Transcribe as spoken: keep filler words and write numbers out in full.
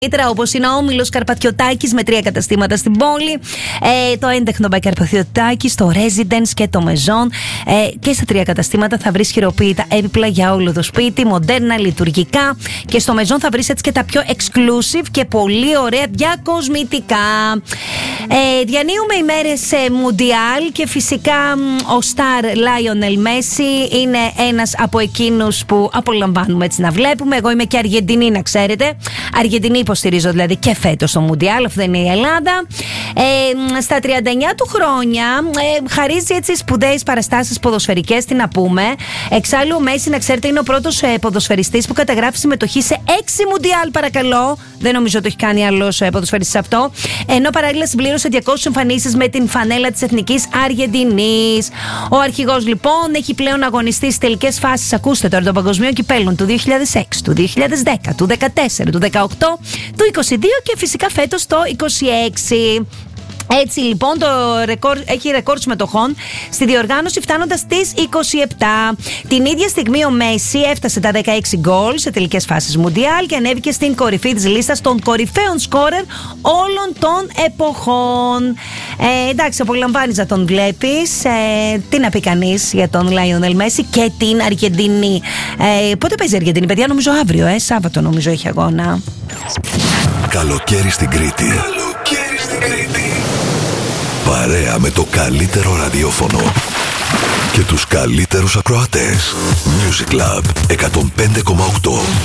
Όπως είναι ο Όμιλος Καρπαθιωτάκης με τρία καταστήματα στην πόλη, ε, το έντεχνο by Καρπαθιωτάκης, το Residence και το Maison. Ε, και στα τρία καταστήματα θα βρεις χειροποίητα έπιπλα για όλο το σπίτι, μοντέρνα, λειτουργικά. Και στο Maison θα βρεις έτσι και τα πιο exclusive και πολύ ωραία διακοσμητικά. Ε, διανύουμε ημέρες Μουντιάλ και φυσικά ο Star Lionel Messi είναι ένας από εκείνους που απολαμβάνουμε έτσι να βλέπουμε. Εγώ είμαι και Αργεντινή, να ξέρετε. Αργεντινή υποστηρίζω δηλαδή και φέτος το Μουντιάλ, αυτό είναι η Ελλάδα. Ε, στα τριάντα εννιά του χρόνια ε, χαρίζει έτσι σπουδαίες παραστάσεις ποδοσφαιρικές, τι να πούμε. Εξάλλου ο Μέση, να ξέρετε, είναι ο πρώτος ε, ποδοσφαιριστής που καταγράφει συμμετοχή σε έξι Μουντιάλ, παρακαλώ. Δεν νομίζω ότι έχει κάνει άλλος ε, ποδοσφαιριστής αυτό. Ενώ παράλληλα συμπλήρωσε διακόσιες εμφανίσεις με την φανέλα της Εθνικής Αργεντινής. Ο αρχηγός λοιπόν έχει πλέον αγωνιστεί στις τελικές φάσεις, ακούστε τώρα, των παγκοσμίων κυπέλλων του δύο χιλιάδες έξι, του δύο χιλιάδες δέκα, του δύο χιλιάδες δεκατέσσερα, του δύο χιλιάδες δεκαοκτώ, του είκοσι δύο και φυσικά φέτος το είκοσι έξι. Έτσι λοιπόν το ρεκόρ, έχει ρεκόρ συμμετοχών στη διοργάνωση φτάνοντας στις είκοσι επτά. Την ίδια στιγμή ο Μέση έφτασε τα δεκαέξι γκολ σε τελικές φάσεις Μουντιάλ και ανέβηκε στην κορυφή της λίστας των κορυφαίων σκόρερ όλων των εποχών. Ε, εντάξει, απολαμβάνεις να τον βλέπεις. Ε, τι να πει κανείς για τον Λάιονελ Μέση και την Αργεντινή. Ε, πότε παίζει η Αργεντινή, παιδιά? Νομίζω αύριο, ε, Σάββατο νομίζω έχει αγώνα. Καλοκαίρι στην Κρήτη. Καλοκαίρι στην Κρήτη. Παρέα με το καλύτερο ραδιόφωνο και τους καλύτερους ακροατές. Music Lab εκατόν πέντε κόμμα οκτώ.